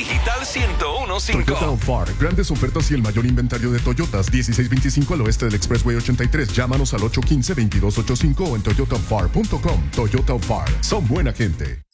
Digital 101.5. Toyota of Far. Grandes ofertas y el mayor inventario de Toyotas. 1625 al oeste del Expressway 83. Llámanos al 815-2285 o en toyotafar.com. Toyota of Far. Son buena gente.